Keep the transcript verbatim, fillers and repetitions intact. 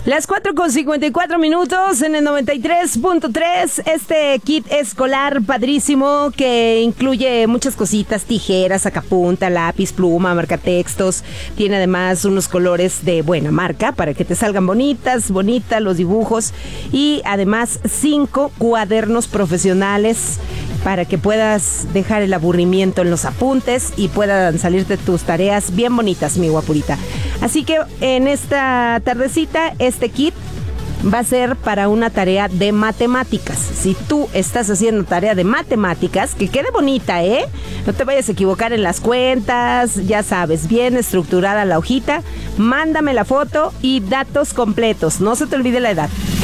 Las cuatro con cincuenta y cuatro minutos en el noventa y tres punto tres. Este kit escolar padrísimo que incluye muchas cositas: tijeras, sacapunta, lápiz, pluma, marcatextos. Tiene además unos colores de buena marca para que te salgan bonitas, bonitas los dibujos. Y además cinco cuadernos profesionales para que puedas dejar el aburrimiento en los apuntes y puedan salirte tus tareas bien bonitas, mi guapurita. Así que en esta tardecita, este kit va a ser para una tarea de matemáticas. Si tú estás haciendo tarea de matemáticas, que quede bonita, ¿eh? No te vayas a equivocar en las cuentas, ya sabes, bien estructurada la hojita. Mándame la foto y datos completos, no se te olvide la edad.